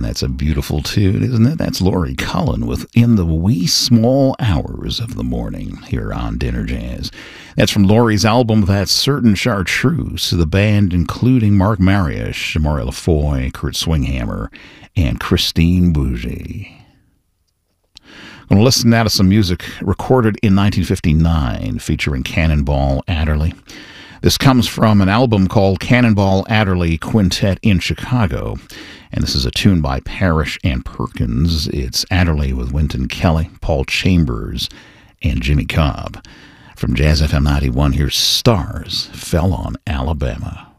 Man, that's a beautiful tune, isn't it? That's Laurie Cullen with In the Wee Small Hours of the Morning here on Dinner Jazz. That's from Laurie's album, That's Certain Chartreuse, the band including Mark Mariusz, Mario Lafoy, Kurt Swinghammer, and Christine Bougie. I'm going to listen now to some music recorded in 1959 featuring Cannonball Adderley. This comes from an album called Cannonball Adderley Quintet in Chicago, and this is a tune by Parrish and Perkins. It's Adderley with Wynton Kelly, Paul Chambers, and Jimmy Cobb. From Jazz FM 91, here's Stars Fell on Alabama.